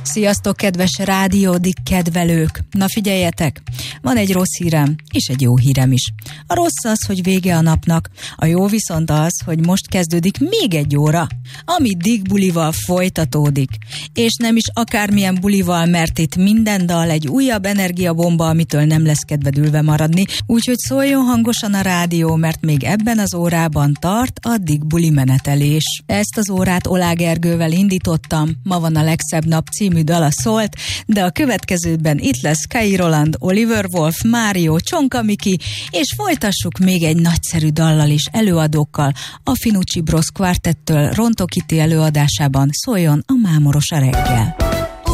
Sziasztok, kedves rádiódik kedvelők! Na figyeljetek, van egy rossz hírem, és egy jó hírem is. A rossz az, hogy vége a napnak, a jó viszont az, hogy most kezdődik még egy óra, ami Dick bulival folytatódik. És nem is akármilyen bulival, mert itt minden dal egy újabb energiabomba, amitől nem lesz kedved ülve maradni, úgyhogy szóljon hangosan a rádió, mert még ebben az órában tart a Dick buli menetelés. Ezt az órát Olá Gergővel indítottam, ma van a legszebb nap című dala szólt, de a következőben itt lesz Kai Roland, Oliver Wolf, Mário, Csonka Miki, és folytassuk még egy nagyszerű dallal és előadókkal, a Finucci Bros Quartettől Ronto Kitty előadásában. Szóljon a Mámoros a reggel.